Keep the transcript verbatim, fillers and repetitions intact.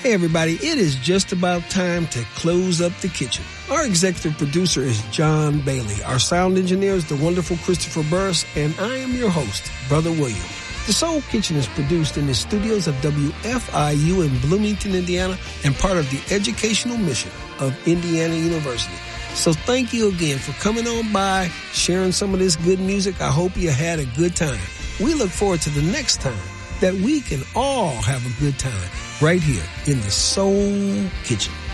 Hey everybody, it is just about time to close up the kitchen. Our executive producer is John Bailey. Our sound engineer is the wonderful Christopher Burris, and I am your host, Brother William. The Soul Kitchen is produced in the studios of W F I U in Bloomington, Indiana, and part of the educational mission of Indiana University. So thank you again for coming on by, sharing some of this good music. I hope you had a good time. We look forward to the next time that we can all have a good time right here in the Soul Kitchen.